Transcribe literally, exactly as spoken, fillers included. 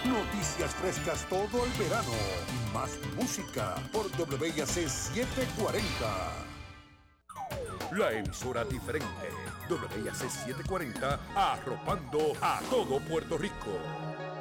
Noticias frescas todo el verano. Y más música por W I A C setecientos cuarenta. La emisora diferente. W I A C setecientos cuarenta, arropando a todo Puerto Rico.